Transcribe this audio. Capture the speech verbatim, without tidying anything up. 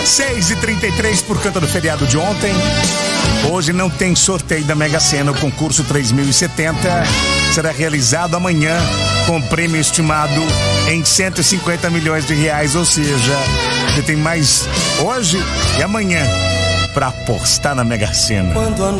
seis e trinta e três por conta do feriado de ontem. Hoje não tem sorteio da Mega Sena. O concurso três mil e setenta será realizado amanhã com prêmio estimado em cento e cinquenta milhões de reais. Ou seja, você tem mais hoje e amanhã para apostar na Mega Sena.